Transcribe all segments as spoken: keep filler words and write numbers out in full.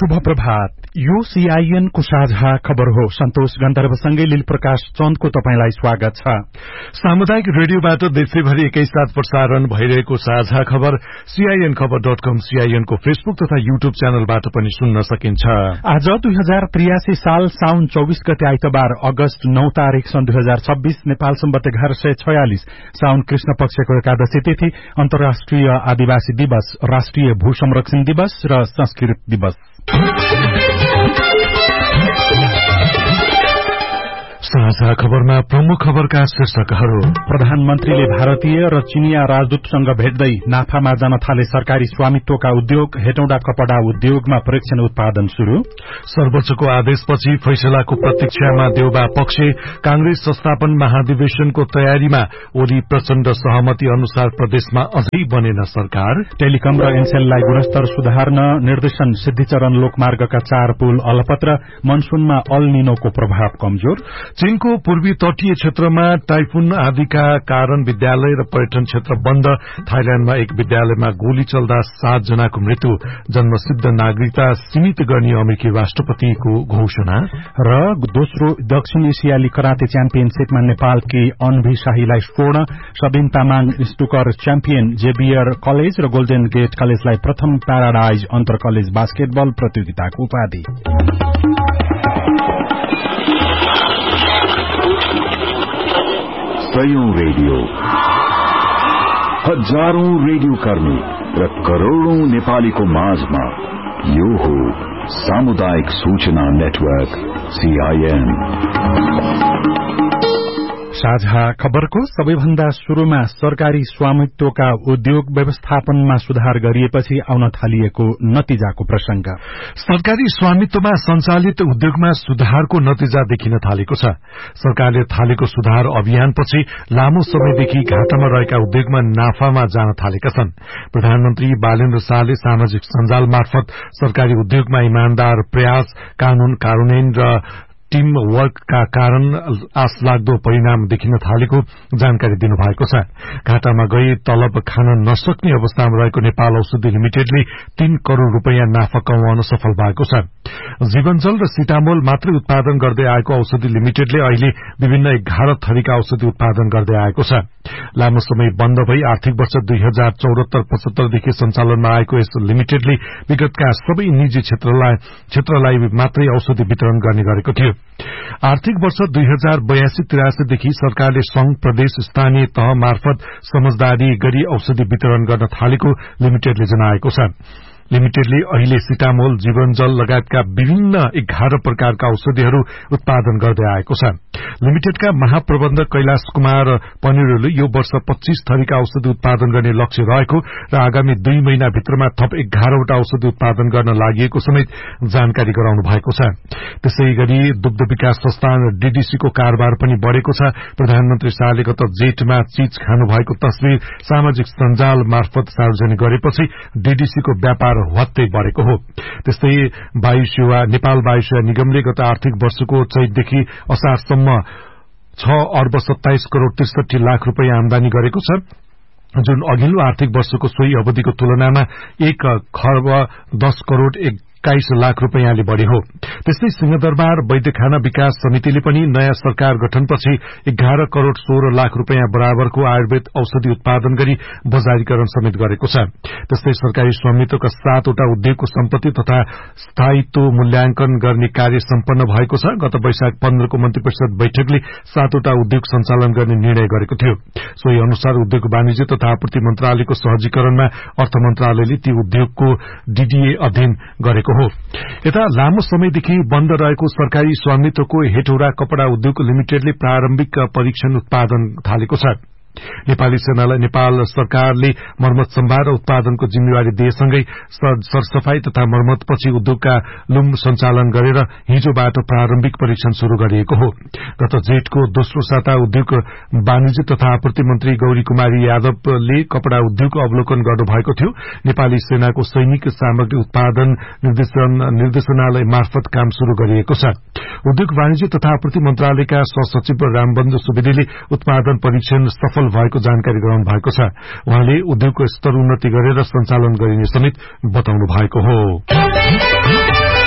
शुभ प्रभात। यो सीआईएन को साझा खबर हो। सन्तोष गन्धर्वसँगै लील प्रकाश चन्दको तपाईंलाई स्वागत छ। सामुदायिक रेडियोबाट देशैभरि एकैसाथ प्रसारण भइरहेको साझा खबर सीआईएन खबर डट कम, सीआईएन को फेसबुक तथा यूट्यूब च्यानलबाट पनि सुन्न सकिन्छ। आज दुई हजार त्रियासी साल साउन चौबीस गते आइतबार अगस्त नौ तारीक सन् दुई हजार छब्बीस नेपाल सम्बत एघार सय छयालिस साउन कृष्ण पक्षको एकादशी तिथि, अन्तर्राष्ट्रिय आदिवासी दिवस, राष्ट्रिय भू संरक्षण दिवस र संस्कृत दिवस। साझा खबरमा प्रमुख खबरका शीर्षकहरू। प्रधानमन्त्रीले भारतीय र चिनिया राजदूतसँग भेट्दै नाफामा जान थाले सरकारी स्वामित्वका उद्योग, हेटौँडा कपड़ा उद्योगमा परीक्षण उत्पादन शुरू। सर्वोच्चको आदेशपछि फैसलाको प्रतीक्षामा देउबा पक्ष, कांग्रेस संस्थापन महाधिवेशनको तयारीमा, ओली प्रचण्ड सहमति अनुसार प्रदेशमा अझै बनेन सरकार। टेलिकम र एनसेललाई गुणस्तर सुधार्न निर्देशन, सिद्धिचरण लोकमार्गका चार पुल अलपत्र, मनसूनमा अल निनोको प्रभाव कमजोर। चीनको पूर्वी तटीय क्षेत्रमा टाइफुन आदिका कारण विद्यालय र पर्यटन क्षेत्र बन्द। थाइल्याण्डमा एक विद्यालयमा गोली चल्दा सात जनाको मृत्यु। जन्मसिद्ध नागरिकता सीमित गर्ने अमेरिकी राष्ट्रपतिको घोषणा। र दोस्रो दक्षिण एसियाली कराते च्याम्पियनशीपमा नेपालकी अनभी शाहीलाई स्वर्ण, सबिन तामाङ स्टुकर च्याम्पियन, जेबियर कलेज र गोल्डन गेट कलेजलाई प्रथम प्याराडाइज अन्तर कलेज बास्केटबल प्रतियोगिताको उपाधि। सयौं रेडियो, हजारौं रेडियो कर्मी र करोड़ौं नेपालीको माझमा यो हो सामुदायिक सूचना नेटवर्क सीआईएन। साझा खबरको सबैभन्दा शुरूमा सरकारी स्वामित्वका उद्योग व्यवस्थापनमा सुधार गरिएपछि आउन थालिएको नतिजाको प्रसंग। सरकारी स्वामित्वमा संचालित उद्योगमा सुधारको नतिजा देखिन थालेको छ। सरकारले थालेको सुधार अभियानपछि लामो समयदेखि घाटामा रहेका उद्योगमा नाफामा जान थालेका छन्। प्रधानमन्त्री बालेन्द्र शाहले सामाजिक सञ्जाल मार्फत सरकारी उद्योगमा इमानदार प्रयास, कानून कार्यान्वयन र टीम वर्कका कारण आशलाग्दो परिणाम देखिन थालेको जानकारी दिनुभएको छ। घाटामा गई तलब खान नसक्ने अवस्थामा रहेको नेपाल औषधि लिमिटेडले तीन करोड़ रूपियाँ नाफा कमाउन सफल भएको छ। जीवनजल र सिटामोल मात्रै उत्पादन गर्दै आएको औषधि लिमिटेडले अहिले विभिन्न एघार थरीका औषधि उत्पादन गर्दै आएको छ। लामो समय बन्द भई आर्थिक वर्ष दुई हजार चौरात्तर पचहत्तरदेखि सञ्चालनमा आएको यस लिमिटेडले विगतका सबै निजी क्षेत्रलाई क्षेत्रलाई मात्रै औषधि वितरण गर्ने गरेको थियो। आर्थिक वर्ष दुई हजार बयासी त्रियासीदेखि सरकारले संघ, प्रदेश, स्थानीय तह मार्फत समझदारी गरी औषधि वितरण गर्न थालेको लिमिटेडले जनाएको छ। लिमिटेडले अहिले सिटामोल, जीवनजल लगायतका विभिन्न एघार प्रकारका औषधिहरू उत्पादन गर्दै आएको छ। लिमिटेडका महाप्रबन्धक कैलाश कुमार पनिरेलले यो वर्ष पच्चीस थरीका औषधि उत्पादन गर्ने लक्ष्य रहेको र आगामी दुई महिना भित्रमा थप एघारवटा औषधि उत्पादन गर्न लागि समेत जानकारी गराउनु भएको छ। त्यसै गरी दुग्ध विकास संस्थान डीडीसीको कारोबार पनि बढ़ेको छ। प्रधानमन्त्री शाहले गत जेठमा चीज खानु भएको तस्विर सामाजिक सञ्जाल मार्फत सार्वजनिक गरेपछि डीडीसीको व्यापार हत्तै बढ़ेको हो। त्यस्तै वायु सेवा नेपाल वायु सेवा निगमले गत आर्थिक वर्षको चैतदेखि असारसम्म छ अर्ब सत्ताइस करोड़ त्रिसठी लाख रूपियाँ आमदानी गरेको छ, जुन अघिल्लो आर्थिक वर्षको सोही अवधिको तुलनामा एक खर्ब दस करोड़ एक्काइस लाख रूपियाँले बढ़ी हो। त्यस्तै सिंहदरबार वैद्यखाना विकास समितिले पनि नयाँ सरकार गठनपछि एघार करोड़ सोह्र लाख रूपियाँ बराबरको आयुर्वेद औषधि उत्पादन गरी बजारीकरण समेत गरेको छ। त्यस्तै सरकारी स्वामित्वका सातवटा उद्योगको सम्पत्ति तथा स्थायित्व मूल्याङ्कन गर्ने कार्य सम्पन्न भएको छ। गत वैशाख पन्ध्रको मन्त्री परिषद बैठकले सातवटा उद्योग सञ्चालन गर्ने निर्णय गरेको थियो। सोही अनुसार उद्योग वाणिज्य तथा आपूर्ति मन्त्रालयको सहजीकरणमा अर्थ मन्त्रालयले ती उद्योगको डीडीए अध्ययन गरेको हो। यता लामो समयदेखि बन्द रहेको सरकारी स्वामित्वको हेटौडा कपड़ा उद्योग लिमिटेडले प्रारम्भिक परीक्षण उत्पादन थालेको छ। नेपाली सेनालाई नेपाल सरकारले मर्मत सम्भार र उत्पादनको जिम्मेवारी दिएसँगै सरसफाई तथा मर्मतपछि उद्योगका लुम सञ्चालन गरेर हिजोबाट प्रारम्भिक परीक्षण शुरू गरिएको हो। गत जेठको दोस्रो साता उद्योग वाणिज्य तथा आपूर्ति मन्त्री गौरी कुमारी यादवले कपड़ा उद्योग अवलोकन गर्नुभएको थियो। नेपाली सेनाको सैनिक सामग्री उत्पादन निर्देशन निर्देशनालय मार्फत काम शुरू गरिएको छ। उद्योग वाणिज्य तथा आपूर्ति मन्त्रालयका सहसचिव रामबन्धु सुवेदीले उत्पादन परीक्षण सफल भएको जानकारी गराउनु भएको छ। उहाँले उद्योगको स्तर उन्नति गरेर सञ्चालन गरिने समेत बताउनु भएको हो।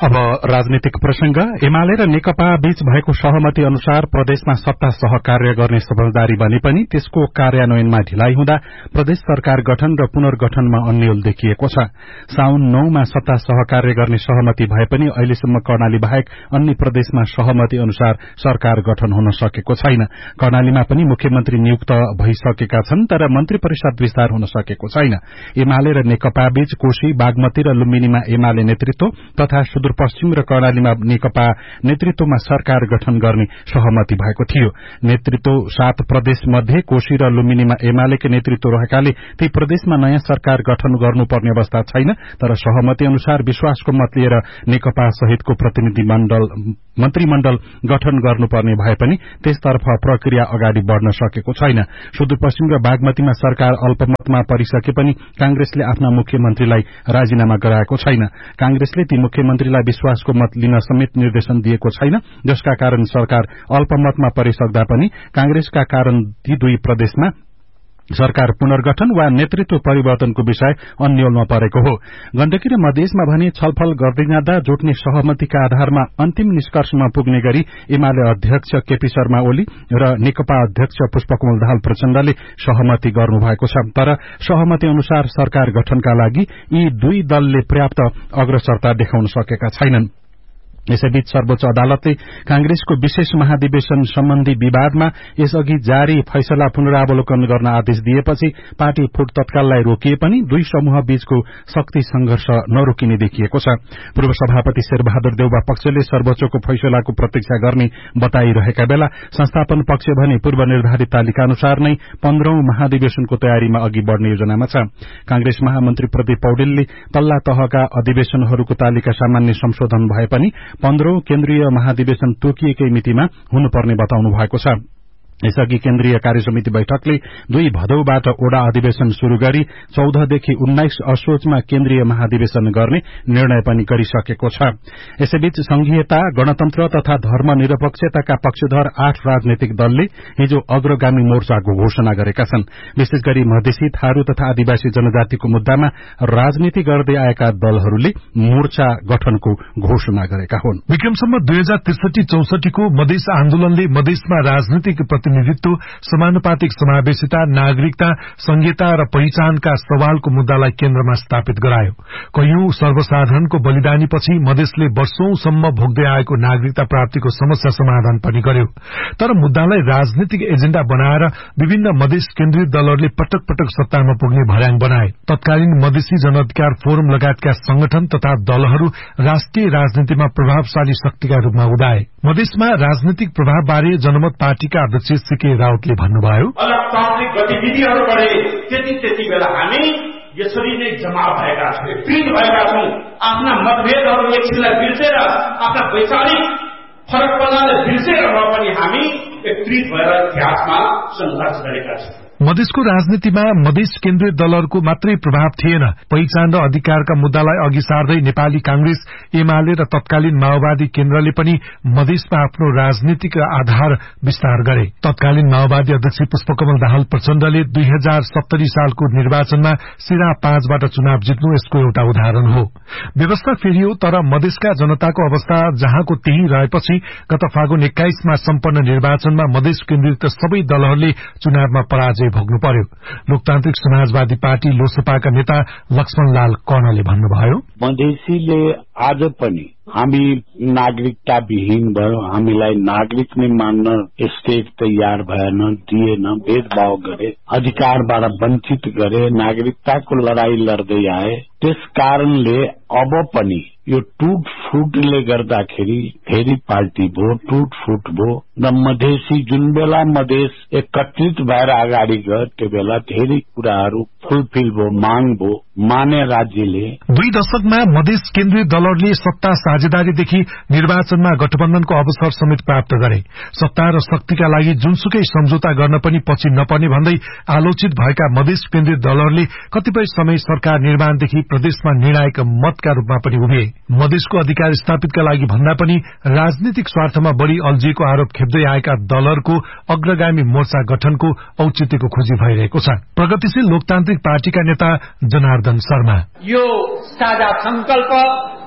अब राजनीतिक प्रसंग। एमाले र नेकपा बीच भएको सहमति अनुसार प्रदेशमा सत्ता सहकार्य गर्ने समझदारी बने पनि त्यसको कार्यान्वयनमा ढिलाइ हुँदा प्रदेश सरकार गठन र पुनर्गठनमा अन्यल देखिएको छ। साउन नौमा सत्ता सहकार्य गर्ने सहमति भए पनि अहिलेसम्म कर्णाली बाहेक अन्य प्रदेशमा सहमति अनुसार सरकार गठन हुन सकेको छैन। कर्णालीमा पनि मुख्यमन्त्री नियुक्त भइसकेका छन् तर मन्त्री परिषद विस्तार हुन सकेको छैन। एमाले र नेकपा बीच कोशी, बागमती र लुम्बिनीमा एमाले नेतृत्व तथा सुदूरपश्चिम र कर्णालीमा नेकपा नेतृत्वमा सरकार गठन गर्ने सहमति भएको थियो। नेतृत्व सात प्रदेश मध्ये कोशी र लुम्बिनीमा एमालेकै नेतृत्व रहेकाले ती प्रदेशमा नयाँ सरकार गठन गर्नुपर्ने अवस्था छैन। तर सहमति अनुसार विश्वासको मत लिएर नेकपा सहितको प्रतिनिधि मण्डल मन्त्रीमण्डल गठन गर्नुपर्ने भए पनि त्यसतर्फ प्रक्रिया अगाडि बढ़न सकेको छैन। सुदूरपश्चिम र बागमतीमा सरकार अल्पमतमा परिसके पनि कांग्रेसले आफ्ना मुख्यमन्त्रीलाई राजीनामा गराएको छैन। कांग्रेसले ती मुख्यमन्त्रीलाई विश्वासको मत लिन समेत निर्देशन दिएको छैन, जसका कारण सरकार अल्पमतमा परिसक्दा पनि कांग्रेसका कारण ती दुई प्रदेशमा सरकार पुनर्गठन वा नेतृत्व परिवर्तनको विषय अन्यलमा परेको हो। गण्डकी र मधेसमा भने छलफल गर्दै जाँदा जुट्ने सहमतिका आधारमा अन्तिम निष्कर्षमा पुग्ने गरी एमाले अध्यक्ष केपी शर्मा ओली र नेकपा अध्यक्ष पुष्पकमल दाहाल प्रचण्डले सहमति गर्नुभएको छ। तर सहमति अनुसार सरकार गठनका लागि यी दुई दलले पर्याप्त अग्रसरता देखाउन सकेका छैनन्। यसैबीच सर्वोच्च अदालतले कांग्रेसको विशेष महाधिवेशन सम्बन्धी विवादमा यसअघि जारी फैसला पुनरावलोकन गर्न आदेश दिएपछि पार्टी फुट तत्काललाई रोकिए पनि दुई समूह बीचको शक्ति संघर्ष नरोकिने देखिएको छ। पूर्व सभापति शेरबहादुर देउबा पक्षले सर्वोच्चको फैसलाको प्रतीक्षा गर्ने बताइरहेका बेला संस्थापन पक्ष भने पूर्व निर्धारित तालिका अनुसार नै पन्ध्रौं महाधिवेशनको तयारीमा अघि बढ़ने योजनामा छ। कांग्रेस महामन्त्री प्रदीप पौडेलले तल्ला तहका अधिवेशनहरूको तालिका सामान्य संशोधन भए पनि पन्ध्रौं केन्द्रीय महाधिवेशन तोकिएकै मितिमा हुनुपर्ने बताउनु भएको छ। यसअघि केन्द्रीय कार्यसमिति बैठकले दुई भदौबाट ओडा अधिवेशन शुरू गरी चौधदेखि उन्नाइस असोजमा केन्द्रीय महाधिवेशन गर्ने निर्णय पनि गरिसकेको छ। यसैबीच संघीयता, गणतन्त्र तथा धर्मनिरपेक्षताका पक्षधर आठ राजनैतिक दलले हिजो अग्रगामी मोर्चाको घोषणा गरेका छन्। विशेष गरी मधेसी, थारू तथा आदिवासी जनजातिको मुद्दामा राजनीति गर्दै आएका दलहरूले मोर्चा गठनको घोषणा गरेका हुन्। विक्रमसम्म दुई हजार त्रिसठी चौसठीको मधेस आन्दोलनले मधेसमा राजनीतिक प्रतिनिधित्व, समानुपातिक समावेशिता, नागरिकता, संघीयता र पहिचानका सवालको मुद्दालाई केन्द्रमा स्थापित गरायो। कैयौं सर्वसाधारणको बलिदानीपछि मधेसले वर्षौंसम्म भोग्दै आएको नागरिकता प्राप्तिको समस्या समाधान पनि गर्यो। तर मुद्दालाई राजनीतिक एजेण्डा बनाएर विभिन्न मधेस केन्द्रित दलहरूले पटक पटक सत्तामा पुग्ने भर्याङ बनाए। तत्कालीन मधेसी जनअधिकार फोरम लगायतका संगठन तथा दलहरू राष्ट्रिय राजनीतिमा प्रभावशाली शक्तिका रूपमा उदाए। मधेसमा राजनीतिक प्रभावबारे जनमत पार्टीका अध्यक्ष सीके राउतले भन्नुभयो, लोकतान्त्रिक गतिविधिहरू बढे त्यति त्यति बेला हामी यसरी नै जम्मा भएका छौँ, एकत्रित भएका छौँ। आफ्ना मतभेदहरू एकछिनलाई बिर्सेर, आफ्ना वैचारिक फरकपनालाई बिर्सेर भए पनि हामी एकत्रित भएर इतिहासमा संघर्ष गरेका छौँ। मधेसको राजनीतिमा मधेस केन्द्रित दलहरूको मात्रै प्रभाव थिएन। पहिचान र अधिकारका मुद्दालाई अघि सार्दै नेपाली कांग्रेस, एमाले र तत्कालीन माओवादी केन्द्रले पनि मधेसमा आफ्नो राजनीतिक आधार विस्तार गरे। तत्कालीन माओवादी अध्यक्ष पुष्पकमल दाहाल प्रचण्डले दुई हजार सत्तरी सालको निर्वाचनमा सिरा पाँचबाट चुनाव जित्नु यसको एउटा उदाहरण हो। व्यवस्था फेरियो तर मधेसका जनताको अवस्था जहाँको त्यही रहेपछि गत फागुन एक्काइसमा सम्पन्न निर्वाचनमा मधेस केन्द्रित सबै दलहरूले चुनावमा पराजय भोग्नु पर्यो। लोकतान्त्रिक समाजवादी पार्टी लोसपाका नेता लक्ष्मणलाल कर्णले भन्नुभयो, मधेसीले आज पनि हामी नागरिकता विहीन भयो, हामीलाई नागरिक नै मान्न स्टेट तयार भएन, दिएन, भेदभाव गरे, अधिकारबाट वञ्चित गरे, नागरिकताको लडाई लड्दै आए। त्यस कारणले अब पनि यो टुट फुटले गर्दाखेरि फेरि पार्टी भो, टुट फुट भो र मधेसी जुन बेला मधेस एकत्रित भएर अगाडि गयो त्यो बेला धेरै कुराहरू फुलफिल भो, माग भो, माने राज्यले। दुई दशकमा मधेस केन्द्रीय दलहरूले सत्ता साझेदारीदेखि निर्वाचनमा गठबन्धनको अवसर समेत प्राप्त गरे। सत्ता र शक्तिका लागि जुनसुकै सम्झौता गर्न पनि पछि नपर्ने भन्दै आलोचित भएका मधेस केन्द्रीय दलहरूले कतिपय समय सरकार निर्माणदेखि प्रदेशमा निर्णायक मतका रूपमा पनि उभिए। मधेसको अधिकार स्थापितका लागि भन्दा पनि राजनीतिक स्वार्थमा बढ़ी अल्झिएको आरोप खेप्दै आएका दलहरूको अग्रगामी मोर्चा गठनको औचित्यको खोजी भइरहेको छ। प्रगतिशील लोकतान्त्रिक पार्टीका नेता जनार्दन शर्मा, यो साझा संकल्प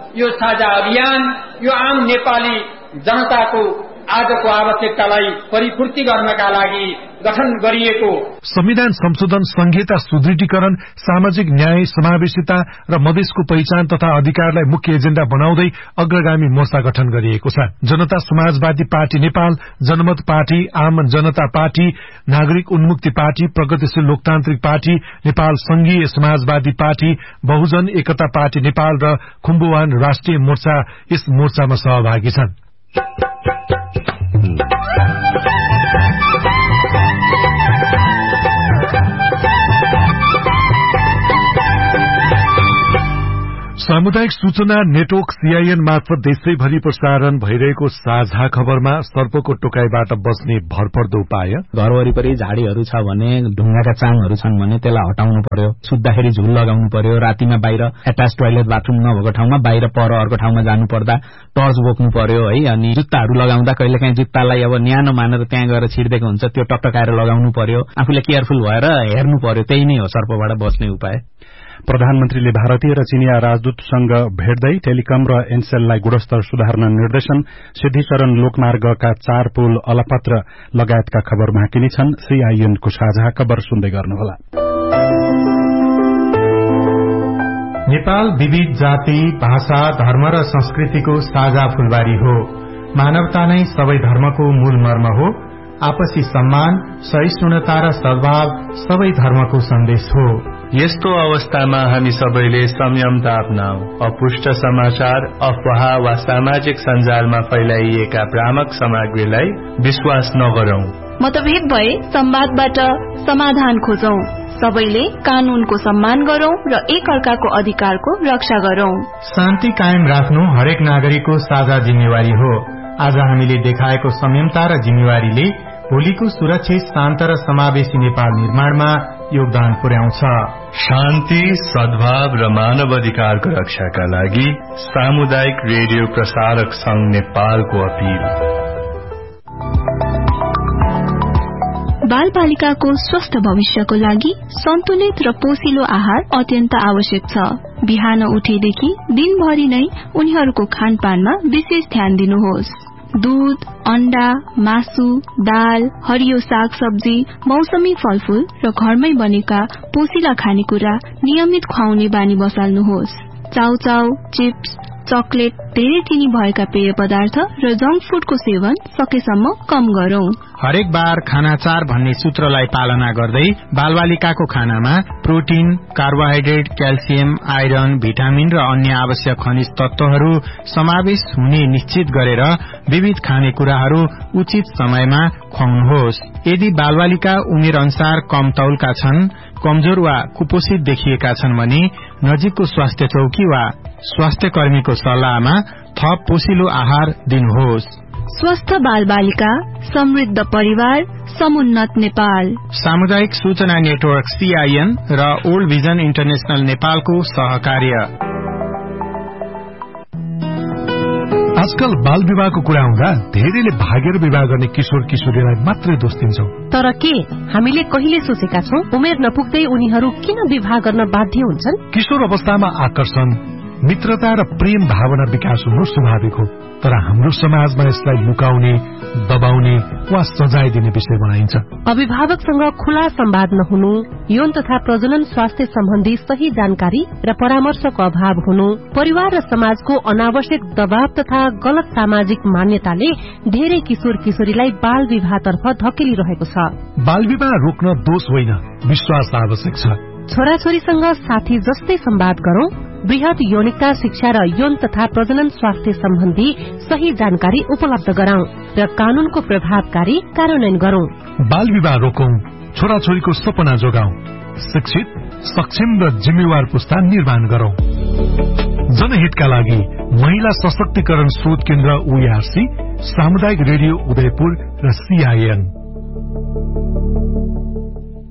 यो साझा अभियान यो आम नेपाली जनताको आजको आवश्यकतालाई परिपूर्ति गर्नका लागि गठन गरिएको संविधान संशोधन संहिता सुदृढीकरण सामाजिक न्याय समावेशिता र मधेसको पहिचान तथा अधिकारलाई मुख्य एजेण्डा बनाउँदै अग्रगामी मोर्चा गठन गरिएको छ। जनता समाजवादी पार्टी नेपाल, जनमत पार्टी, आम जनता पार्टी, नागरिक उन्मुक्ति पार्टी, प्रगतिशील लोकतान्त्रिक पार्टी, नेपाल संघीय समाजवादी पार्टी, बहुजन एकता पार्टी नेपाल र खुम्बुवान राष्ट्रिय मोर्चा यस मोर्चामा सहभागी छन्। सामुदायिक सूचना नेटवर्क सीआईएन मार्फत देशैभरि प्रसारण भइरहेको साझा खबरमा सर्पको टोकाइबाट बच्ने भरपर्दो उपाय, घर वरिपरि झाडीहरू छ भने, ढुङ्गाका चाङहरू छन् भने त्यसलाई हटाउनु पर्यो, सुत्दाखेरि झुल लगाउनु पर्यो, रातिमा बाहिर एट्याच टोयलेट बाथरूम नभएको ठाउँमा बाहिर पर अर्को ठाउँमा जानु पर्दा टर्च बोक्नु पर्यो है। अनि जुत्ताहरू लगाउँदा कहिलेकाहीँ जुत्तालाई अब न्यानो मानेर त्यहाँ गएर छिर्देको हुन्छ, त्यो टकटकाएर लगाउनु पर्यो, आफूले केयरफुल भएर हेर्नु पर्यो। त्यही नै हो सर्पबाट बच्ने उपाय। प्रधानमन्त्रीले भारतीय र चीनिया राजदूतसँग भेट्दै टेलिकम र एनसेललाई गुणस्तर सुधार्न निर्देशन, सिद्धिचरण लोकमार्गका चार पुल अलपत्र लगायतका खबर बाँकी छन्। सीआईएनको साझा खबर सुन्दै गर्नुहोला। नेपाल विविध जाति, भाषा, धर्म र संस्कृतिको साझा फूलबारी हो। मानवता नै सबै धर्मको मूल मर्म हो। आपसी सम्मान, सहिष्णुता र सद्भाव सबै धर्मको सन्देश हो। यस्तो अवस्थामा हामी सबैले संयमता अपनाऊ। अपुष्ट समाचार, अफवाह वा सामाजिक सञ्जालमा फैलाइएका भ्रामक सामग्रीलाई विश्वास नगरौं। मतभेद भए संवादबाट समाधान खोजौं। सबैले कानूनको सम्मान गरौं र एक अर्काको अधिकारको रक्षा गरौं। शान्ति कायम राख्नु हरेक नागरिकको साझा जिम्मेवारी हो। आज हामीले देखाएको संयमता र जिम्मेवारीले भोलिको सुरक्षित, शान्त र समावेशी नेपाल निर्माणमा योगदान पुर्याउँछ। शान्ति, सद्भाव र मानव अधिकारको रक्षाका लागि सामुदायिक रेडियो प्रसारक संघ नेपालको अपील। बाल बालिकाको स्वस्थ भविष्यको लागि सन्तुलित र पोषिलो आहार अत्यन्त आवश्यक छ। बिहान उठेदेखि दिनभरि नै उनीहरूको खानपानमा विशेष ध्यान दिनुहोस्। दूध, अण्डा, मासु, दाल, हरियो साग सब्जी, मौसमी फलफूल र घरमै बनेका पोषिला खानेकुरा नियमित खुवाउने बानी बसाल्नुहोस्। चाउचाउ, चिप्स, चकलेट, धेरै चिनी भएका पेय पदार्थ र जंक फूडको सेवन सकेसम्म कम गरौं। हरेक बार खाना चार भन्ने सूत्रलाई पालना गर्दै बालबालिकाको खानामा protein, carbohydrate, calcium, iron, vitamin र अन्य आवश्यक खनिज तत्वहरू समावेश हुने निश्चित गरेर विविध खानेकुराहरू उचित समयमा खुवाउनुहोस्। यदि बालबालिका उमेर अनुसार कम तौलका छन्, कमजोर वा कुपोषित देखिएका छन् भने नजिकको स्वास्थ्य चौकी वा स्वास्थ्य कर्मीको सल्लाहमा थप पोषिलो आहार दिनुहोस्। स्वस्थ बाल बालिका, समृद्ध परिवार, समुन्नत नेपाल। सामुदायिक सूचना नेटवर्क सीआईएन र ओल्ड भिजन इन्टरनेशनल नेपालको सहकार्य। आजकल बाल विवाहको कुरा आउँदा धेरैले भागेर विवाह गर्ने किशोर किशोरीलाई मात्रै दोष दिन्छौं। तर के हामीले कहिले सोचेका छौं उमेर नपुग्दै उनीहरू किन विवाह गर्न बाध्य हुन्छन्? किशोर अवस्थामा आकर्षण, मित्रता र प्रेम भावना विकास हुनु स्वाभाविक हो, तर हाम्रो समाजमा यसलाई लुकाउने, दबाउने वा सजाय दिने विषय बनाइन्छ। अभिभावकसँग खुला संवाद नहुनु, यौन तथा प्रजनन स्वास्थ्य सम्बन्धी सही जानकारी र परामर्शको अभाव हुनु, परिवार र समाजको अनावश्यक दबाव तथा गलत सामाजिक मान्यताले धेरै किशोर किशोरीलाई बाल विवाहतर्फ धकेलिरहेको छ। बाल विवाह रोक्न दोष होइन, विश्वास आवश्यक छ। छोराछोरीसँग साथी जस्तै संवाद गरौं, वृहत यौनिकता शिक्षा र यौन तथा प्रजनन स्वास्थ्य सम्बन्धी सही जानकारी उपलब्ध गराउँ र कानूनको प्रभावकारी कार्यान्वयन गरौं। बाल विवाह रोकौं, छोराछोरीको सपना जोगाउँ, शिक्षित, सक्षम र जिम्मेवार पुस्ता निर्माण गरौं। जनहितका लागि महिला सशक्तिकरण शोध केन्द्र ओईआरसी, सामुदायिक रेडियो उदयपुर र सीआईएन।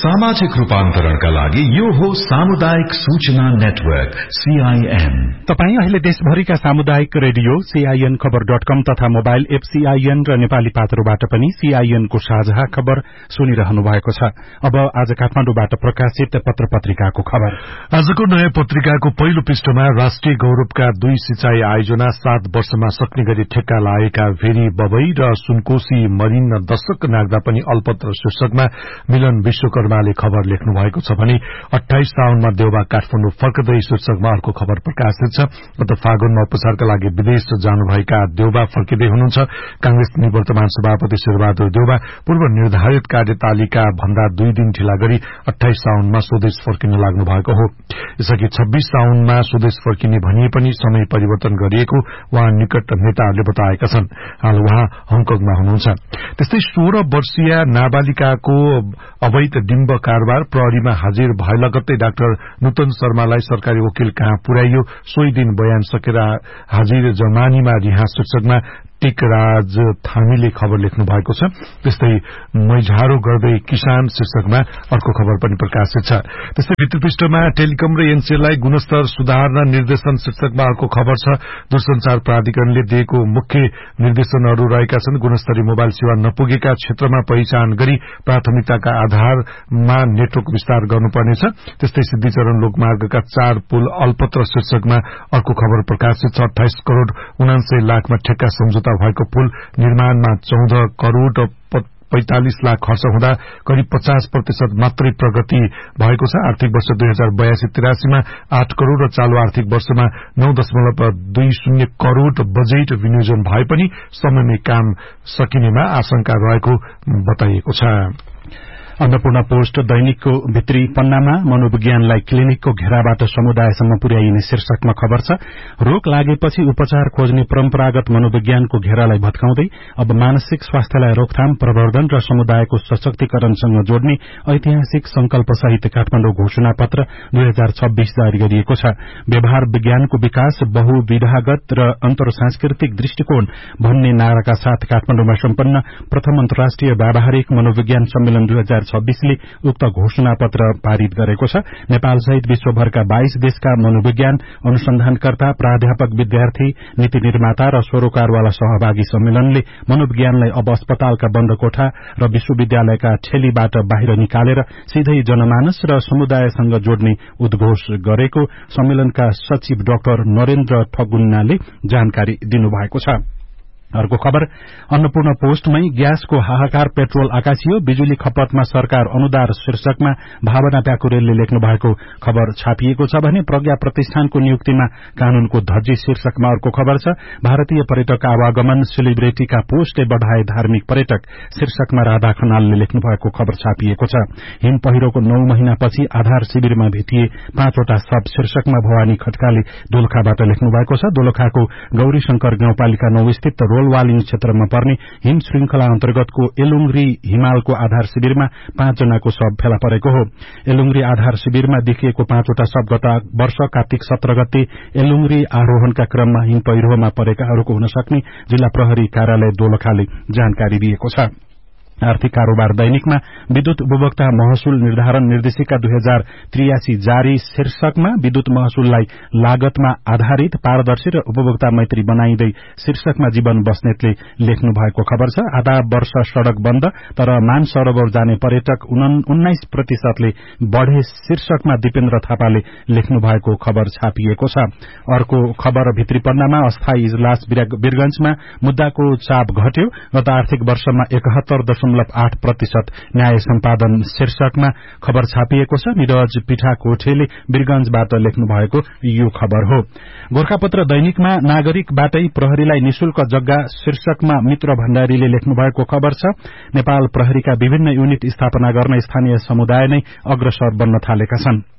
सामाजिक रूपान्तरणका लागि यो हो सामुदायिक सूचना नेटवर्क सीआईएन। तपाई अहिले देशभरिका सामुदायिक रेडियो सीआईएन खबर डट कम तथा मोबाइल एप सीआईएन र नेपाली पात्रोबाट पनि सीआईएन को साझा खबर सुनिरहनु भएको छ। अब आज काठमाडौँबाट प्रकाशित पत्र पत्रिकाको खबर। आजको नयाँ पत्रिकाको पहिलो पृष्ठमा राष्ट्रिय गौरवका दुई सिंचाई आयोजना सात वर्षमा सक्ने गरी ठेक्का लागेका भेरी बबई र सुनकोशी मरिन दशक नाग्दा पनि अल्पत्र शीर्षकमा मिलन विश्वकर्माले खबर लेख्नु भएको छ भने अट्ठाइस साउनमा देउबा काठमाडौँ फर्कदै शीर्षकमा अर्को खबर प्रकाशित छ। गत फागुनमा उपचारका लागि विदेश जानुभएका देउबा फर्किँदै हुनुहुन्छ। कांग्रेस निवर्तमान सभापति शेरबहादुर देउबा पूर्व निर्धारित कार्यतालिका भन्दा दुई दिन ढिला गरी अट्ठाइस साउनमा स्वदेश फर्किन लाग्नु भएको हो। यसअघि छब्बीस साउनमा स्वदेश फर्किने भनिए पनि समय परिवर्तन गरिएको उहाँ निकट नेताहरूले बताएका छन्। हाल उहाँ हङकङमा हुनुहुन्छ। त्यस्तै सोह्र वर्षीय नाबालिकाको अवैध डिम्ब कारोबार प्रहरीमा हाजिर भए लगत्तै डाक्टर नूतन शर्मालाई सरकारी वकिल कहाँ पुर्याइयो, सोही दिन बयान सकेर हाजिर जमानीमा रिहा शीर्षकमा टेकराज थामीले खबर लेख्नु भएको छ। त्यस्तै मैझारो गर्दै किसान शीर्षकमा अर्को खबर पनि प्रकाशित छ। त्यस्तै भित्री पृष्ठमा टेलिकम र एनसीएललाई गुणस्तर सुधार्न निर्देशन शीर्षकमा अर्को खबर छ। दूरसंचार प्राधिकरणले दिएको मुख्य निर्देशनहरू रहेका छन्। गुणस्तरीय मोबाइल सेवा नपुगेका क्षेत्रमा पहिचान गरी प्राथमिकताका आधारमा नेटवर्क विस्तार गर्नुपर्नेछ। त्यस्तै सिद्धिचरण लोकमार्गका चार पुल अल्पत्र शीर्षकमा अर्को खबर प्रकाशित छ। अठाइस करोड़ उनान्सय लाखमा ठेक्का सम्झौता भएको पुल निर्माणमा चौध करोड़ पैंतालिस लाख खर्च हुँदा करिब पचास प्रतिशत मात्रै प्रगति भएको छ। आर्थिक वर्ष दुई हजार बयासी तिरासीमा आठ करोड़ र चालू आर्थिक वर्षमा नौ दशमलव दुई शून्य करोड़ बजेट विनियोजन भए पनि समयमै काम सकिनेमा आशंका रहेको बताइएको छ। अन्नपूर्ण पोस्ट दैनिकको भित्री पन्नामा मनोविज्ञानलाई क्लिनिकको घेराबाट समुदायसम्म पुर्याइने शीर्षकमा खबर छ। रोग लागेपछि उपचार खोज्ने परम्परागत मनोविज्ञानको घेरालाई भत्काउँदै अब मानसिक स्वास्थ्यलाई रोकथाम, प्रवर्धन र समुदायको सशक्तिकरणसँग जोड्ने ऐतिहासिक संकल्प सहित काठमाडौँ घोषणा पत्र दुई हजार छब्बीस जारी गरिएको छ। व्यवहार विज्ञानको विकास बहुविधागत र अन्तर सांस्कृतिक दृष्टिकोण भन्ने नाराका साथ काठमाडौँमा सम्पन्न प्रथम अन्तर्राष्ट्रिय व्यावहारिक मनोविज्ञान सम्मेलन दुई हजार छब्बीसले उक्त घोषणा पत्र पारित गरेको छ। नेपाल सहित विश्वभरका बाइस देशका मनोविज्ञान अनुसन्धानकर्ता, प्राध्यापक, विद्यार्थी, नीति निर्माता र सरोकारवाला सहभागी सम्मेलनले मनोविज्ञानलाई अब अस्पतालका बन्द कोठा र विश्वविद्यालयका ठेलीबाट बाहिर निकालेर सिधै जनमानस र समुदायसँग जोड्ने उद्घोष गरेको सम्मेलनका सचिव डाक्टर नरेन्द्र ठगुन्नाले जानकारी दिनुभएको छ। अर्को खबर अन्नपूर्ण पोस्टमै ग्यासको हाहाकार, पेट्रोल आकाशियो, बिजुली खपतमा सरकार अनुदार शीर्षकमा भावना प्याकुरेलले लेख्नु भएको खबर छापिएको छ भने प्रज्ञा प्रतिष्ठानको नियुक्तिमा कानूनको धज्जी शीर्षकमा अर्को खबर छ। भारतीय पर्यटक आवागमन, सेलिब्रिटीका पोस्टले बढ़ाए धार्मिक पर्यटक शीर्षकमा राधा खनालले लेख्नु भएको खबर छापिएको छ। हिम पहिरोको नौ महिनापछि आधार शिविरमा भेटिए पाँचवटा शव शीर्षकमा भवानी खड्काले दोलखाबाट लेख्नु भएको छ। दोलखाको गौरीशंकर गाउँपालिका नौ स्थित रोलवालिङ क्षेत्रमा पर्ने हिम श्रृंखला अन्तर्गतको एलुङ्ग्री हिमालको आधार शिविरमा पाँचजनाको शव फेला परेको हो। एलुङ्ग्री आधार शिविरमा देखिएको पाँचवटा शव गत वर्ष कार्तिक सत्र गते एलुङ्ग्री आरोहणका क्रममा हिम पहिरोमा परेकाहरूको हुन सक्ने जिल्ला प्रहरी कार्यालय दोलखाले जानकारी दिएको छ। आर्थिक कारोबार दैनिकमा विद्युत उपभोक्ता महसुल निर्धारण निर्देशिका दुई हजार त्रियासी जारी शीर्षकमा विद्युत महसुललाई लागतमा आधारित, पारदर्शी र उपभोक्ता मैत्री बनाइँदै शीर्षकमा जीवन बस्नेतले लेख्नु भएको खबर छ। आधा वर्ष सड़क बन्द तर मान सरोवर जाने पर्यटक उन्नाइस प्रतिशतले बढ़े शीर्षकमा दिपेन्द्र थापाले लेख्नु भएको खबर छापिएको छ। अर्को खबर भित्री पन्नामा अस्थायी इजलास वीरगंजमा मुद्दाको चाप घट्यो, गत आर्थिक वर्षमा एकहत्तर दशमलव आठ प्रतिशत न्याय सम्पादन शीर्षकमा खबर छापिएको छ। निरज पिठाकोठेले वीरगंजबाट लेख्नु भएको यो खबर हो। गोरखापत्र दैनिकमा नागरिकबाटै प्रहरीलाई निशुल्क जग्गा शीर्षकमा मित्र भण्डारीले लेख्नु भएको खबर छ। नेपाल प्रहरीका विभिन्न युनिट स्थापना गर्न स्थानीय समुदाय नै अग्रसर बन्न थालेका छन्।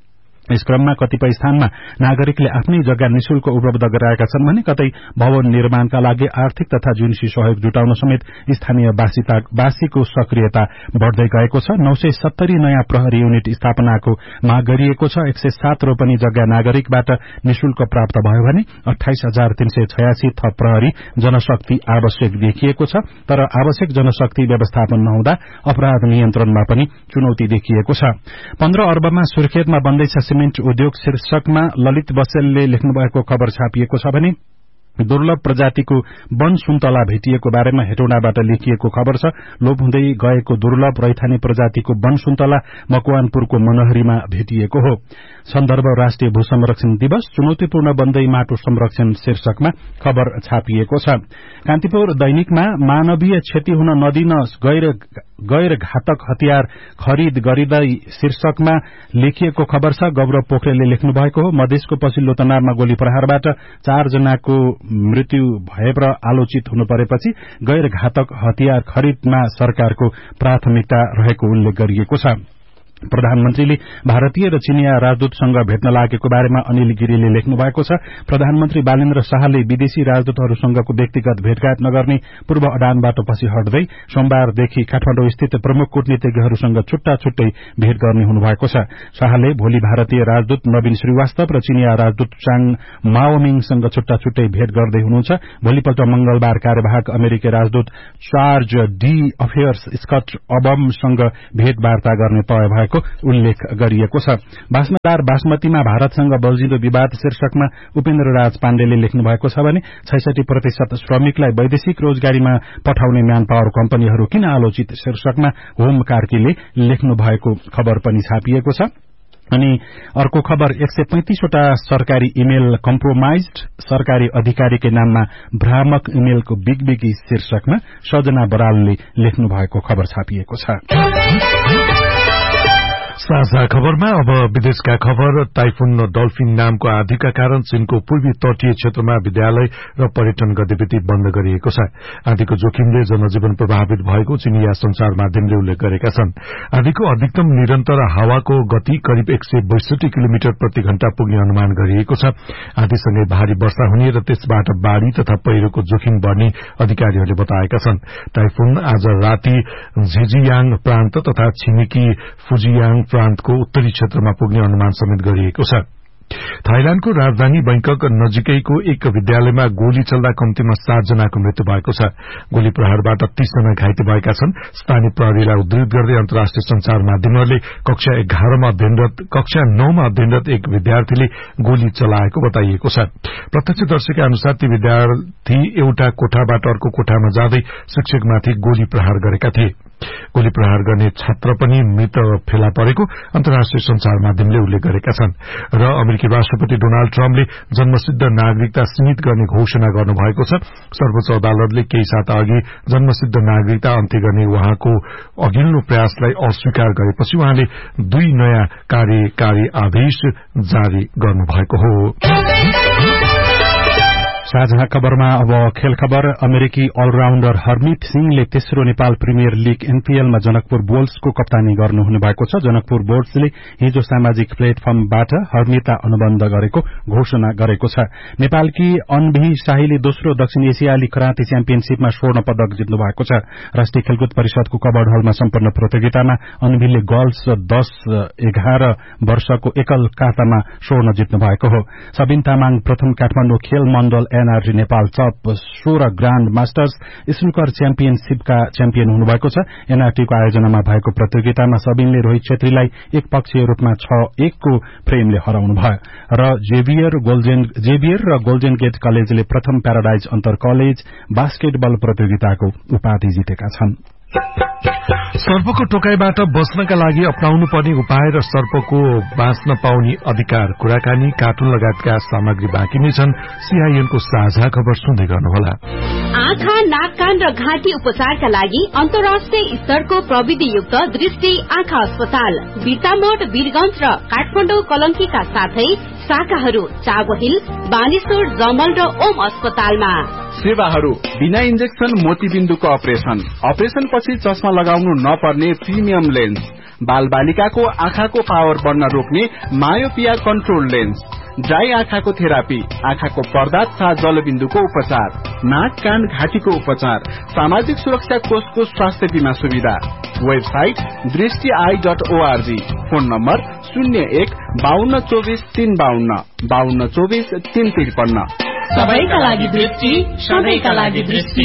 यस क्रममा कतिपय स्थानमा नागरिकले आफ्नै जग्गा निशुल्क उपलब्ध गराएका छन् भने कतै भवन निर्माणका लागि आर्थिक तथा जुन्सी सहयोग जुटाउन समेत स्थानीय वासीको सक्रियता बढ़दै गएको छ। नौ सय सत्तरी नयाँ प्रहरी युनिट स्थापनाको माग गरिएको छ। एक सय सात रोपनी जग्गा नागरिकबाट निशुल्क प्राप्त भयो भने अठाइस हजार तीन सय छयासी थप प्रहरी जनशक्ति आवश्यक देखिएको छ। तर आवश्यक जनशक्ति व्यवस्थापन नहुँदा अपराध नियन्त्रणमा पनि चुनौती देखिएको छ। पन्ध्र अर्बमा सुर्खेतमा बन्दैछ सिमेन्ट उद्योग शीर्षकमा ललित बसेलले लेख्नुभएको खबर छापिएको छ भने दुर्लभ प्रजातिको वन सुन्तला भेटिएको बारेमा हेटौडाबाट लेखिएको खबर छ। लोप हुँदै गएको दुर्लभ रैथाने प्रजातिको वन सुन्तला मकवानपुरको मनहरीमा भेटिएको हो। सन्दर्भ राष्ट्रिय भू संरक्षण दिवस चुनौतीपूर्ण बन्दै माटो संरक्षण शीर्षकमा खबर छापिएको छ। कान्तिपुर दैनिकमा मानवीय क्षति हुन नदिन गैर गैर घातक हतियार खरिद गरिँदै शीर्षकमा लेखिएको खबर छ। गौरव पोखरेलले लेख्नु भएको हो। मधेसको पछिल्लो तनावमा गोली प्रहारबाट चार जनाको मृत्यु भए र आलोचित हुनु परेपछि गैर घातक हतियार खरिदमा सरकारको प्राथमिकता रहेको उल्लेख गरिएको छ। प्रधानमन्त्रीले भारतीय र चिनिया राजदूतसँग भेट्न लागेको बारेमा अनिल गिरीले लेख्नु भएको छ। प्रधानमन्त्री बालेन्द्र शाहले विदेशी राजदूतहरूसँगको व्यक्तिगत भेटघाट नगर्ने पूर्व अडानबाट पछि हट्दै सोमबारदेखि काठमाडौँ स्थित प्रमुख कूटनीतिज्ञहरूसँग छुट्टा छुट्टै भेट गर्ने हुनुभएको छ। शाहले भोलि भारतीय राजदूत नवीन श्रीवास्तव र चिनिया राजदूत चाङ माओमिङसँग छुट्टा छुट्टै भेट गर्दै हुनुहुन्छ। भोलिपल्ट मंगलबार कार्यवाहक अमेरिकी राजदूत चार्ज डी अफेयर्स स्कट अबमसँग भेटवार्ता गर्ने तय भएको उल्लेख गरिएको छ। बास्मदार बासमतीमा भारतसँग बल्झिँदो विवाद शीर्षकमा उपेन्द्र राज पाण्डेले लेख्नु भएको छ भने छैसठी प्रतिशत श्रमिकलाई वैदेशिक रोजगारीमा पठाउने म्यान पावर कम्पनीहरू किन आलोचित शीर्षकमा होम कार्कीले लेख्नु भएको खबर पनि छापिएको छ। अनि अर्को खबर एक सय पैंतीसवटा सरकारी इमेल कम्प्रोमाइज्ड सरकारी अधिकारीकै नाममा भ्रामक इमेलको बिगबिगी शीर्षकमा सजना बरालले लेख्नु भएको खबर छापिएको छ। साझा खबरमा अब विदेशका खबर। टाइफुन डल्फिन नामको आँधीका कारण चीनको पूर्वी तटीय क्षेत्रमा विद्यालय र पर्यटन गतिविधि बन्द गरिएको छ। आँधीको जोखिमले जनजीवन प्रभावित भएको चिनिया संचार माध्यमले उल्लेख गरेका छन्। आँधीको अधिकतम निरन्तर हावाको गति करिब एक सय बैसठी किलोमिटर प्रति घण्टा पुग्ने अनुमान गरिएको छ। आँधीसँगै भारी वर्षा हुने र त्यसबाट बाढ़ी तथा पहिरोको जोखिम बढ़ने अधिकारीहरूले बताएका छन्। टाइफुन आज राति झिजियाङ प्रान्त तथा छिमेकी फुजियाङ प्रान्तको उत्तरी क्षेत्रमा पुग्ने अनुमान समेत गरिएको छ। थाइल्याण्डको राजधानी बैंकक नजिकैको एक विद्यालयमा गोली चल्दा कम्तीमा सात जनाको मृत्यु भएको छ। गोली प्रहारबाट तीस जना घाइते भएका छन्। स्थानीय प्रहरीलाई उद्धृत गर्दै अन्तर्राष्ट्रिय संचार माध्यमहरूले कक्षा एघारमा अध्ययनरत कक्षा नौमा अध्ययनरत एक विद्यार्थीले गोली चलाएको बताइएको छ। प्रत्यक्षदर्शीका अनुसार ती विद्यार्थी एउटा कोठाबाट अर्को कोठामा जाँदै शिक्षकमाथि गोली प्रहार गरेका थिए। गोली प्रहार गर्ने छात्र पनि मृत फेला परेको अन्तर्राष्ट्रिय संचार माध्यमले उल्लेख गरेका छन्। र अमेरिकी राष्ट्रपति डोनाल्ड ट्रम्पले जन्मसिद्ध नागरिकता सीमित गर्ने घोषणा गर्नुभएको छ। सर्वोच्च अदालतले केही साता अघि जन्मसिद्ध नागरिकता अन्त्य गर्ने उहाँको अघिल्लो प्रयासलाई अस्वीकार गरेपछि उहाँले दुई नयाँ कार्यकारी आदेश जारी गर्नुभएको हो। साझा खबरमा अब खेल खबर। अमेरिकी अलराउण्डर हरमित सिंहले तेस्रो नेपाल प्रिमियर लीग एनपीएलमा जनकपुर बोल्ट्सको कप्तानी गर्नुहुने भएको छ। जनकपुर बोल्ट्सले हिजो सामाजिक प्लेटफर्मबाट हरमितलाई अनुबन्ध गरेको घोषणा गरेको छ। नेपालकी अनभी शाहीले दोस्रो दक्षिण एसियाली कराते च्याम्पियनशीपमा स्वर्ण पदक जित्नु भएको छ। राष्ट्रिय खेलकुद परिषदको कबर्ड हलमा सम्पन्न प्रतियोगितामा अनभीले गर्ल्स दस एघार वर्षको एकल काटामा स्वर्ण जित्नु भएको हो। सबिन तामाङ प्रथम काठमाडौँ खेल मण्डल एनआरटी नेपाल चप सोह्र ग्रान्ड मास्टर्स स्नुकर च्याम्पियनशीपका च्याम्पियन हुनुभएको छ। एनआरटीको आयोजनामा भएको प्रतियोगितामा सबिनले रोहित छेत्रीलाई एक पक्षीय रूपमा छ एकको फ्रेमले हराउनु भयो र जेभियर गोल्डेन जेभियर र गोल्डेन गेट कलेजले प्रथम प्याराडाइज अन्तर कलेज बास्केटबल प्रतियोगिताको उपाधि जितेका छन्। सर्पको टोकाईबाट बच्नका लागि अपनाउनु पर्ने उपाय र सर्पको बाँच्न पाउने अधिकार कुराकानी कार्टुन लगायतका सामग्री बाँकी नै छन्। सीआईएनको साझा खबर सुन्दै गर्नुहोला। आँखा नाक कान र घाँटी उपचारका लागि अन्तर्राष्ट्रिय स्तरको प्रविधियुक्त दृष्टि आँखा अस्पताल बिर्तामोड वीरगंज र काठमाडौँ कलंकीका साथै शाखाहरू चाबहिल बानेश्वर जमल र ओम अस्पतालमा। सेवाहरू बिना इन्जेक्सन मोतीबिन्दुको अपरेशन, अपरेशन पछि चस्मा लगाउनु नपर्ने प्रिमियम लेन्स, बालबालिकाको आँखाको पावर बढ्न रोक्ने मायोपिया कन्ट्रोल लेन्स, ड्राई आँखाको थेरापी, आँखाको पर्दा तथा जलबिन्दुको उपचार, नाक कान घाँटीको उपचार, सामाजिक सुरक्षा कोषको स्वास्थ्य बीमा सुविधा। वेबसाइट दृष्टि I dot ORG. Phone number शून्य एक बाहन्न चौबिस तीन बाहन्न बाहन्न चौबिस तीन त्रिपन्न। सबैका लागि दृष्टि, सबैका लागि दृष्टि।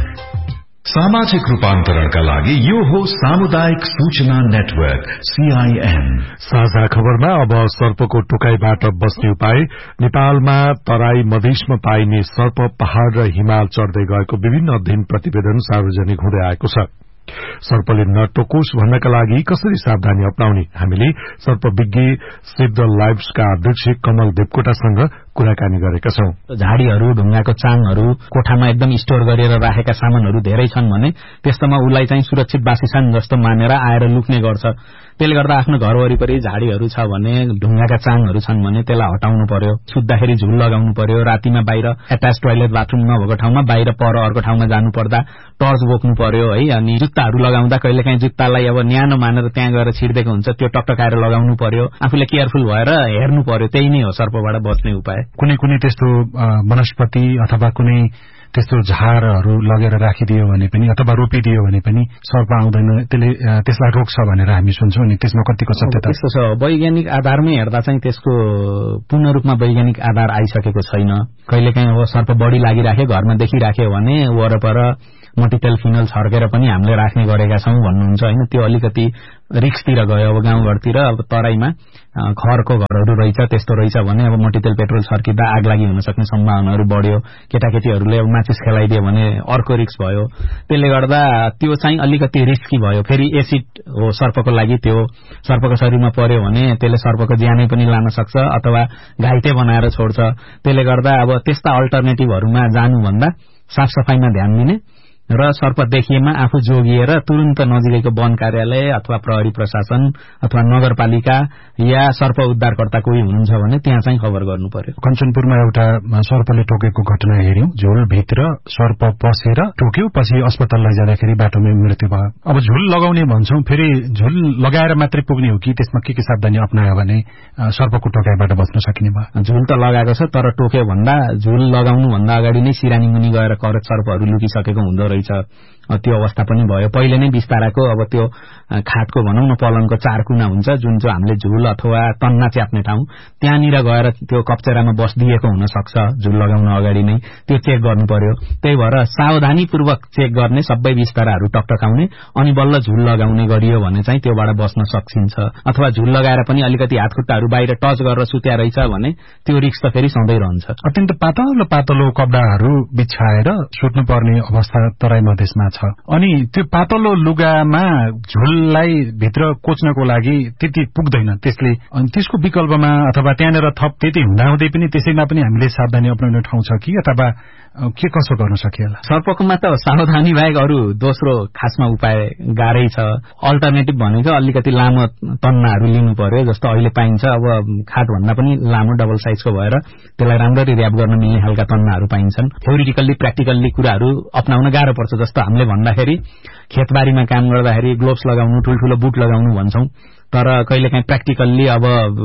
सामाजिक रूपान्तरणका लागि यो हो सामुदायिक सूचना नेटवर्क सीआईएन। साझा खबरमा अब सर्पको टोकाईबाट बस्ने उपाय। नेपालमा तराई मधेसमा पाइने सर्प पहाड़ र हिमाल चढ़दै गएको विभिन्न अध्ययन प्रतिवेदन सार्वजनिक हुँदै आएको छ। सर्पले नटोकोस् भन्नका लागि कसरी सावधानी अपनाउने हामीले सर्पविज्ञ सेभ द लाइफ्सका अध्यक्ष कमल देवकोटासँग कुराकानी गरेका छौं। झाडीहरू, ढुङ्गाको चाङहरू, कोठामा एकदम स्टोर गरेर राखेका सामानहरू धेरै छन् भने त्यस्तोमा उलाई चाहिँ सुरक्षित बासस्थान जस्तो मानेर आएर लुक्ने गर्छ। त्यसले गर्दा आफ्नो घर वरिपरि झाडीहरू छ भने, ढुङ्गाका चाङहरू छन् भने त्यसलाई हटाउनु पर्यो। सुत्दाखेरि झुल लगाउनु पर्यो। रातिमा बाहिर एट्याच टोयलेट बाथरूम नभएको ठाउँमा बाहिर पर अर्को ठाउँमा जानु पर्दा टर्च बोक्नु पर्यो है। अनि जुत्ताहरू लगाउँदा कहिलेकाहीँ जुत्तालाई अब न्यानो मानेर त्यहाँ गएर छिर्देको हुन्छ, त्यो टकटकाएर लगाउनु पर्यो। आफूले केयरफुल भएर हेर्नु पर्यो। त्यही नै हो सर्पबाट बच्ने उपाय। कुनै कुनै त्यस्तो वनस्पति अथवा कुनै त्यस्तो झारहरू लगेर राखिदियो भने पनि अथवा रोपिदियो भने पनि सर्प आउँदैन, त्यसले त्यसलाई रोक्छ भनेर हामी सुन्छौं। नि त्यसमा कतिको सत्यता त्यस्तो छ? वैज्ञानिक आधारमै हेर्दा चाहिँ त्यसको पूर्ण रूपमा वैज्ञानिक आधार आइसकेको छैन। कहिलेकाहीँ अब सर्प बढी लागिराख्यो, घरमा देखिराख्यो भने वरपर मटितेल फिनल छर्केर पनि हामीले राख्ने गरेका छौं भन्नुहुन्छ हैन। त्यो अलिकति रिक्सतिर गयो। अब गाउँघरतिर अब तराईमा खरको घरहरू रहेछ, त्यस्तो रहेछ भने अब मटितेल पेट्रोल छर्किँदा आग लागि हुन सक्ने सम्भावनाहरू बढ्यो। केटाकेटीहरूले अब माचिस खेलाइदियो भने अर्को रिक्स भयो। त्यसले गर्दा त्यो चाहिँ अलिकति रिस्की भयो। फेरि एसिड हो सर्पको लागि, त्यो सर्पको शरीरमा पर्यो भने त्यसले सर्पको ज्यानै पनि लान सक्छ अथवा घाइते बनाएर छोड्छ। त्यसले गर्दा अब त्यस्ता अल्टरनेटिभहरूमा जानुभन्दा साफ सफाईमा ध्यान दिने र सर्प देखिएमा आफू जोगिएर तुरन्त नजिकैको वन कार्यालय अथवा प्रहरी प्रशासन अथवा नगरपालिका या सर्प उद्धारकर्ता कोही हुनुहुन्छ भने त्यहाँ चाहिँ खबर गर्नु पर्यो। कञ्चनपुरमा एउटा सर्पले टोकेको घटना हेर्यौं। झोलभित्र सर्प पसेर टोक्यो, पछि अस्पताल लैजाँदाखेरि बाटोमै मृत्यु भयो। अब झोल लगाउने भन्छौं, फेरि झोल लगाएर मात्रै पुग्ने हो कि त्यसमा के के सावधानी अपनायो भने सर्पको टोकाइबाट बच्न सकिने भयो? झोल त लगाएको छ, तर टोक्यो भन्दा झोल लगाउनु भन्दा अगाडि नै सिरानी मुनि गएर करत सर्पहरू लुकिसकेको हुँदो रहेछ। त्यो अवस्था पनि भयो। पहिले नै बिस्ताराको अब त्यो खाटको भनौं न पलङको चार कुना हुन्छ, जुन चाहिँ हामीले झुल अथवा तन्ना च्याप्ने ठाउँ, त्यहाँनिर गएर त्यो कप्चेरामा बस्दिएको हुन सक्छ। झुल लगाउन अगाडि नै त्यो चेक गर्नु पर्यो। त्यही भएर सावधानीपूर्वक चेक गर्ने, सबै बिस्ताराहरू टकटकाउने अनि बल्ल झुल लगाउने गरियो भने चाहिँ त्योबाट बस्न सकिन्छ। अथवा झुल लगाएर पनि अलिकति हातखुट्टाहरू बाहिर टच गरेर सुत्या रहेछ भने त्यो रिस्क त फेरि सधैँ रहन्छ। अत्यन्त पातलो पातलो कपडाहरू बिछाएर सुत्नुपर्ने अवस्था तराई मधेसमा छ। अनि त्यो पातलो लुगामा झुललाई भित्र कोच्नको लागि त्यति पुग्दैन त्यसले। अनि त्यसको विकल्पमा अथवा त्यहाँनिर थप त्यति हुँदाहुँदै पनि त्यसैमा पनि हामीले सावधानी अपनाउने ठाउँ छ कि अथवा के कसो गर्न सकिएला? सर्पकोमा त सावधानी बाहेक अरू दोस्रो खासमा उपाय गाह्रै छ। अल्टरनेटिभ भनेको अलिकति लामो तन्नाहरू लिनु पर्यो, जस्तो अहिले पाइन्छ। अब खाट भन्दा पनि लामो डबल साइजको भएर त्यसलाई राम्ररी र्याप गर्न मिल्ने खालका तन्नाहरू पाइन्छन्। थ्योरिटिकल्ली प्र्याक्टिकल्ली कुराहरू अपनाउन गाह्रो पर्छ। जस्तो हामीले भन्दाखेरि खेतबारीमा काम गर्दाखेरि ग्लोभ्स लगाउनु, ठुल्ठुलो बुट लगाउनु भन्छौं, तर कहिलेकाहीँ प्र्याक्टिकल्ली अब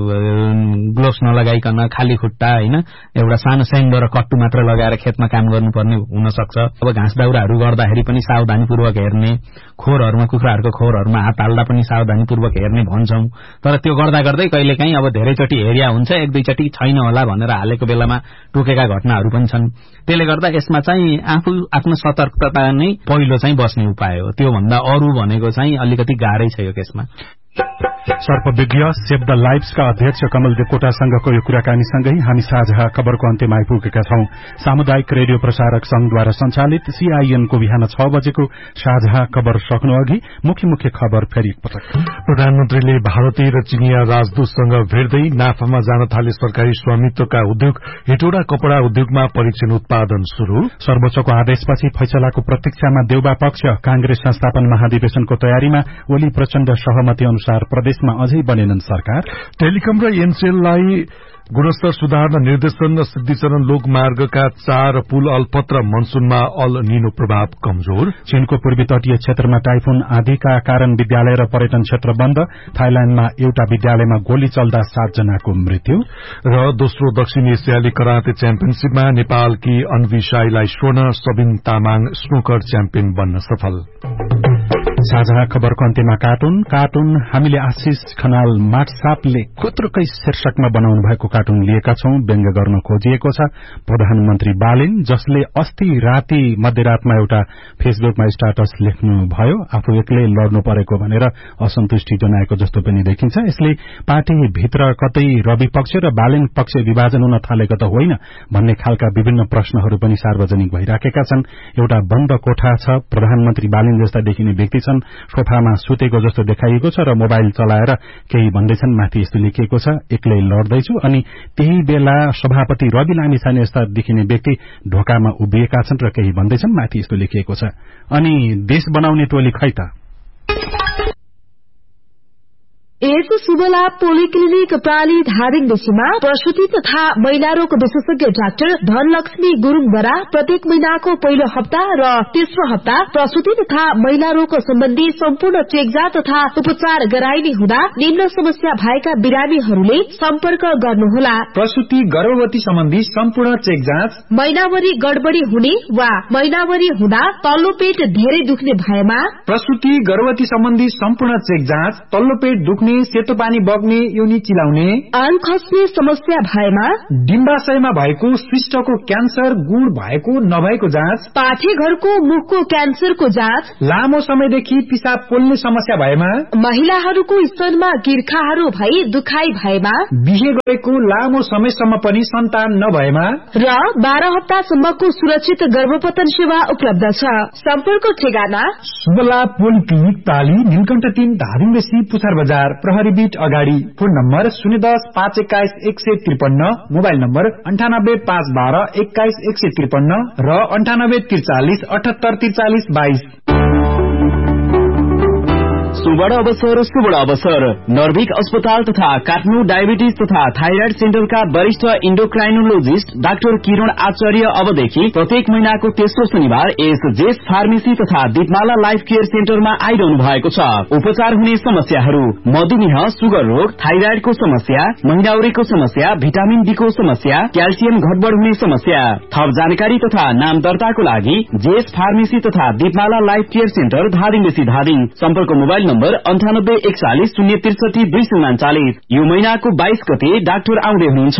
ग्लोभ्स नलगाइकन खाली खुट्टा हैन एउटा सानो स्याङ्डो र कट्टु मात्र लगाएर खेतमा काम गर्नुपर्ने हुन सक्छ। अब घाँस दाउराहरू गर्दाखेरि पनि सावधानीपूर्वक हेर्ने, खोरहरूमा कुखुराहरूको खोरहरूमा हात हाल्दा पनि सावधानीपूर्वक हेर्ने भन्छौं। तर त्यो गर्दा गर्दै कहिलेकाहीँ अब धेरैचोटि हेरिया हुन्छ, एक दुईचोटि छैन होला भनेर हालेको बेलामा टोकेका घटनाहरू पनि छन्। त्यसले गर्दा यसमा चाहिँ आफू आफ्नो सतर्कता नै पहिलो चाहिँ बस्ने उपाय हो। त्यो भन्दा अरू भनेको चाहिँ अलिकति गाह्रै छ यो केसमा। सर्पविज्ञ सेभ द लाइफ्सका अध्यक्ष कमल देवकोटासँगको यो कुराकानीसँगै हामी साझा खबरको अन्त्यमा आइपुगेका छौं। सामुदायिक रेडियो प्रसारक संघद्वारा संचालित सीआईएनको बिहान छ बजेको साझा खबर सक्नु अघि मुख्य मुख्य खबर फेरि एकपटक। प्रधानमन्त्रीले भारतीय र चिनिया राजदूतसँग भेट्दै नाफामा जान थाले सरकारी स्वामित्वका उद्योग हेटौडा कपड़ा उद्योगमा परीक्षण उत्पादन शुरू। सर्वोच्चको आदेशपछि फैसलाको प्रतीक्षामा देउबा पक्ष। कांग्रेस संस्थापन महाधिवेशनको तयारीमा ओली प्रचण्ड सहमति अनुसार प्रदेश देशमा अझै बनेनन् सरकार। टेलिकम र एनसेललाई गुणस्तर सुधार्न निर्देशन सिद्धिचरण लोकमार्गका चार पुल अल्पत र मनसूनमा अल निनो प्रभाव कमजोर। चीनको पूर्वी तटीय क्षेत्रमा टाइफुन आँधीका कारण विद्यालय र पर्यटन क्षेत्र बन्द। थाइल्याण्डमा एउटा विद्यालयमा गोली चल्दा सात जनाको मृत्यु। र दोस्रो दक्षिण एसियाली कराते च्याम्पियनशीपमा नेपालकी अन्वी साईलाई स्वर्ण, सबिन तामाङ स्नोकर च्याम्पियन बन्न सफल। साझा खबरको अन्त्यमा कार्टुन कार्टुन हामीले आशिष खनाल माटसापले खुत्रुकै शीर्षकमा बनाउनु भएको कार्टुन लिएका छौं। व्यङ्ग्य गर्न खोजिएको छ प्रधानमन्त्री बालिन, जसले अस्ति राति मध्यरातमा एउटा फेसबुकमा स्ट्याटस लेख्नुभयो, आफू एक्लै लड्नु परेको भनेर असन्तुष्टि जनाएको जस्तो पनि देखिन्छ। यसले पार्टी भित्र कतै रवि पक्ष र बालिन पक्ष विभाजन हुन थालेको त होइन भन्ने खालका विभिन्न प्रश्नहरू पनि सार्वजनिक भइराखेका छन्। एउटा बन्द कोठा छ, प्रधानमन्त्री बालिन जस्ता देखिने व्यक्ति छन्, सोफामा सुतेको जस्तो देखाइएको छ र मोबाइल चलाएर केही भन्दैछन्। माथि यस्तो लेखिएको छ, एक्लै लड्दैछु। अनि त्यही बेला सभापति रवि लामिछाने यस्ता देखिने व्यक्ति ढोकामा उभिएका छन् र केही भन्दैछन्। माथि यस्तो लेखिएको छ। अनि देश बनाउने टोली खै त। एक शुभ लाभ पोलिक्लिनिक प्राली धादिङदेखिमा प्रसूति तथा महिला रोग विशेषज्ञ डाक्टर धनलक्ष्मी गुरूङद्वारा प्रत्येक महिनाको पहिलो हप्ता र तेस्रो हप्ता प्रसूति तथा महिला रोग सम्बन्धी सम्पूर्ण चेकजाँच तथा उपचार गराइने हुँदा निम्न समस्या भएका बिरामीहरूले सम्पर्क गर्नुहोला। प्रसूति गर्भवती सम्बन्धी सम्पूर्ण चेकजाँच, महिनावरी गडबडी हुने वा महिनावरी हुँदा तल्लो पेट धेरै दुख्ने भएमा, प्रसूति गर्भवती सम्बन्धी सम्पूर्ण चेकजाँच, तल्लो पेट दुख्ने, सेतो पानी बग्ने, योनी चिलाउने, आङ खस्ने समस्या भएमा, डिम्बाशयमा भएको सिस्टको क्यान्सर, गुण भएको नभएको जाँच, पाठेघरको मुखको क्यान्सरको जाँच, लामो समयदेखि पिसाब पोल्ने समस्या भएमा, महिलाहरूको स्तनमा गिर्खाहरू भई दुखाइ भएमा, बिहे गरेको लामो समयसम्म पनि सन्तान नभएमा र बाह्र हप्तासम्मको सुरक्षित गर्भपतन सेवा उपलब्ध छ। सम्पर्क ठेगाना शुभलाभ पोलिक्लिनिक प्राली, नीलकण्ठ तीन, धादिङ बेसी, पुछार बजार, प्रहरी बीट अगाडि। फोन नम्बर शून्य दस पाँच एक्काइस एक सय त्रिपन्न, मोबाइल नम्बर अन्ठानब्बे पाँच बाह्र एक्काइस एक सय त्रिपन्न र अन्ठानब्बे त्रिचालिस अठहत्तर त्रिचालिस बाइस। सुवर्ण अवसर सुवर्ण अवसर नर्भिक अस्पताल तथा काठमाडौँ डायबिटिज तथा थाइराइड सेन्टरका वरिष्ठ इन्डोक्राइनोलोजिस्ट डाक्टर किरण आचार्य अबदेखि प्रत्येक महिनाको तेस्रो शनिबार एस जेस फार्मेसी तथा दीपमाला लाइफ केयर सेन्टरमा आइरहनु भएको छ। उपचार हुने समस्याहरू मधुमेह, सुगर रोग, थाइराइडको समस्या, महिनाउरीको समस्या, भिटामिन डी को समस्या, क्याल्सियम घटबड हुने समस्या। थप जानकारी तथा नाम दर्ताको लागि जेस फार्मेसी तथा दीपमाला लाइफ केयर सेन्टर धादिङ बेसी धादिङ। सम्पर्क मोबाइल नम्बर अन्ठानब्बे एकचालिस शून्य त्रिसठी दुई सय उनाचालिस। यो महिनाको बाइस गते डाक्टर आउँदै हुनुहुन्छ।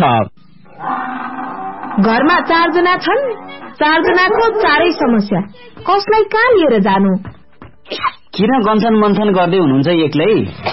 घरमा चारजना छन्, चारजनाको चारै समस्या, कसलाई कहाँ लिएर जानु? किन गन्थन मन्थन गर्दै हुनुहुन्छ एक्लै?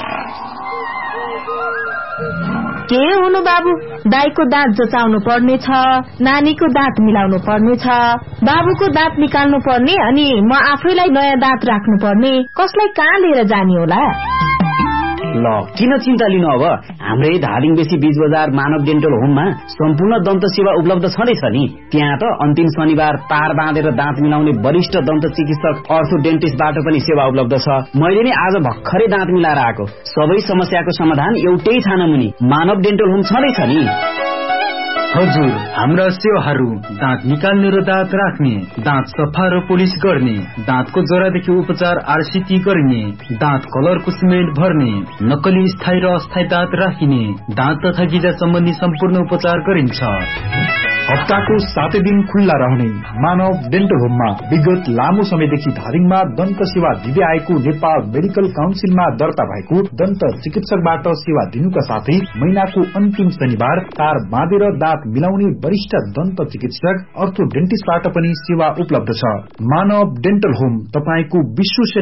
के हुनु बाबु, दाईको दाँत जचाउनु पर्ने छ, नानीको दाँत मिलाउनु पर्ने छ, बाबुको दाँत निकाल्नु पर्ने, अनि म आफैलाई नयाँ दाँत राख्नु पर्ने, कसलाई कहाँ लिएर जाने होला? ल किन चिन्ता लिनु, अब हाम्रै धादिङ बेसी बीच बजार मानव डेन्टल होममा सम्पूर्ण दन्त सेवा उपलब्ध छँदैछ नि। त्यहाँ त अन्तिम शनिबार तार बाँधेर दाँत मिलाउने वरिष्ठ दन्त चिकित्सक अर्थो डेन्टिस्टबाट पनि सेवा उपलब्ध छ। मैले नै आज भर्खरै दाँत मिलाएर आएको। सबै समस्याको समाधान एउटै छानामुनि मानव डेन्टल होम छँदैछ नि। हजुर, हाम्रा सेवाहरू दाँत निकाल्ने र दाँत राख्ने, दाँत सफा र पोलिस गर्ने, दाँतको जरादेखि उपचार आरसीटी गर्ने, दाँत कलरको सिमेन्ट भर्ने, नक्कली स्थायी र अस्थायी दाँत राखिने, दाँत तथा गिजा सम्बन्धी सम्पूर्ण उपचार गरिन्छ। हप्ताको सातै दिन खुल्ला रहने मानव डेन्टल होममा विगत लामो समयदेखि धादिङमा दन्त सेवा दिँदै आएको नेपाल मेडिकल काउन्सिलमा दर्ता भएको दन्त चिकित्सकबाट सेवा दिनुका साथै महिनाको अन्तिम शनिबार तार बाँधेर दाँत मिलाउने वरिष्ठ दन्त चिकित्सक अर्थो डेन्टिस्टबाट पनि सेवा उपलब्ध छ। मानव डेन्टल होम तपाईको विश्वसनीय